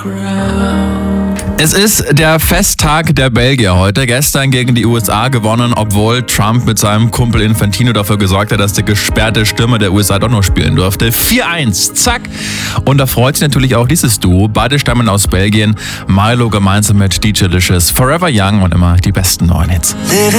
Es ist der Festtag der Belgier heute. Gestern gegen die USA gewonnen, obwohl Trump mit seinem Kumpel Infantino dafür gesorgt hat, dass der gesperrte Stürmer der USA doch noch spielen durfte. 4-1, zack. Und da freut sich natürlich auch dieses Duo. Beide stammen aus Belgien. Milo gemeinsam mit DJ Licious, Forever Young und immer die besten neuen Hits.